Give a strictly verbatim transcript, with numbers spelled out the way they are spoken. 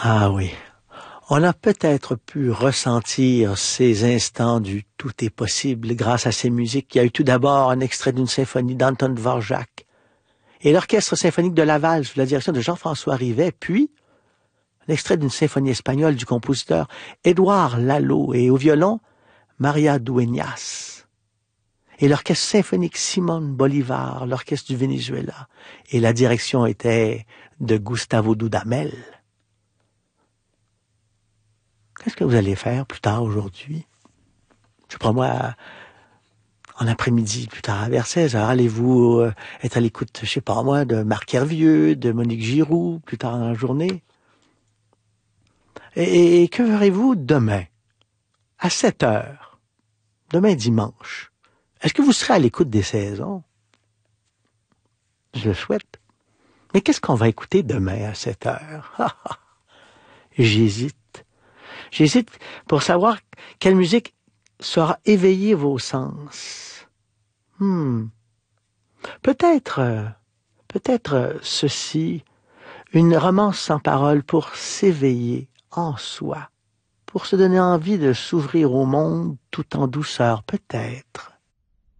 Ah oui, on a peut-être pu ressentir ces instants du tout est possible grâce à ces musiques. Il y a eu tout d'abord un extrait d'une symphonie d'Anton Dvorak et l'Orchestre symphonique de Laval sous la direction de Jean-François Rivet, puis un extrait d'une symphonie espagnole du compositeur Édouard Lalo et au violon Maria Dueñas. Et l'Orchestre symphonique Simón Bolívar, l'Orchestre du Venezuela. Et la direction était de Gustavo Dudamel. Qu'est-ce que vous allez faire plus tard aujourd'hui? Je sais pas moi, en après-midi, plus tard vers seize heures, allez-vous euh, être à l'écoute, je sais pas moi, de Marc Hervieux, de Monique Giroux, plus tard dans la journée? Et, et que ferez-vous demain, à sept heures, demain dimanche? Est-ce que vous serez à l'écoute des saisons? Je le souhaite. Mais qu'est-ce qu'on va écouter demain à sept heures? J'hésite. J'hésite pour savoir quelle musique saura éveiller vos sens. Hmm. Peut-être, peut-être ceci, une romance sans parole pour s'éveiller en soi, pour se donner envie de s'ouvrir au monde tout en douceur, peut-être.